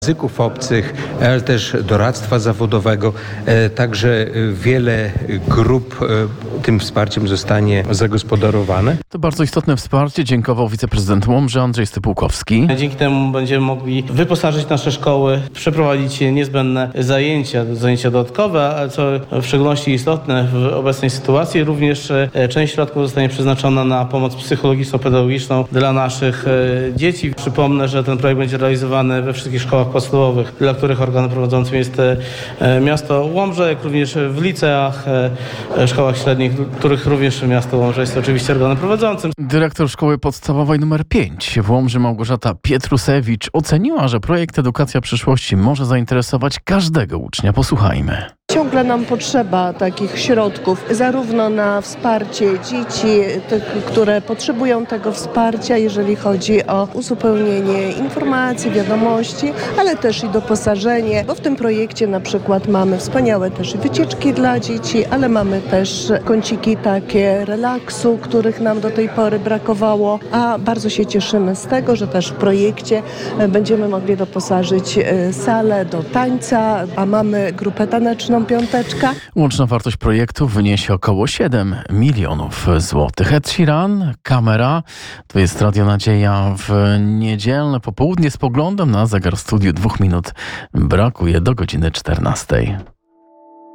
języków obcych, ale też doradztwa zawodowego. Także wiele grup tym wsparciem zostanie zagospodarowane. To bardzo istotne wsparcie, dziękował wiceprezydent Łomży Andrzej Stypułkowski. Dzięki temu będziemy mogli wyposażyć nasze szkoły, przeprowadzić niezbędne zajęcia dodatkowe, ale co w szczególności istotne w obecnej sytuacji, również część środków zostanie przeznaczona na pomoc psychologiczno-pedagogiczną dla naszych dzieci. Przypomnę, że ten projekt będzie realizowany we wszystkich szkołach podstawowych, dla których organem prowadzącym jest miasto Łomża, jak również w liceach, szkołach średnich, których również miasto Łomża jest oczywiście organem prowadzącym. Dyrektor szkoły podstawowej nr 5 w Łomży Małgorzata Pietrusewicz oceniła, że projekt Edukacja Przyszłości może zainteresować każdego ucznia. Posłuchajmy. Ciągle nam potrzeba takich środków, zarówno na wsparcie dzieci, tych, które potrzebują tego wsparcia, jeżeli chodzi o uzupełnienie informacji, wiadomości, ale też i doposażenie, bo w tym projekcie na przykład mamy wspaniałe też wycieczki dla dzieci, ale mamy też kąciki takie relaksu, których nam do tej pory brakowało, a bardzo się cieszymy z tego, że też w projekcie będziemy mogli doposażyć salę do tańca, a mamy grupę taneczną Piąteczka. Łączna wartość projektu wyniesie około 7 milionów złotych. Ed Sheeran, Kamera. To jest Radio Nadzieja w niedzielne popołudnie z poglądem na zegar w studiu. 2 minut brakuje do godziny 14.